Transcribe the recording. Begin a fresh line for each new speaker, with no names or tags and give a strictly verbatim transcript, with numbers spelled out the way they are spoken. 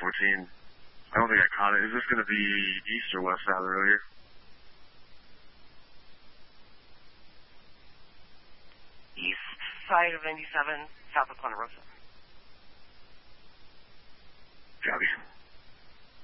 fourteen. I don't think I caught it. Is this going to be east or west side of the road here?
East side of ninety-seven, south of Ponderosa.